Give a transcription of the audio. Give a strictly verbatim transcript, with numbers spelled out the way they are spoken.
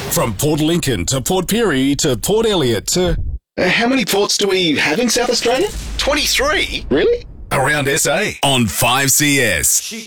From Port Lincoln to Port Pirie to Port Elliot to... Uh, how many ports do we have in South Australia? twenty-three? Really? Around S A on five C S.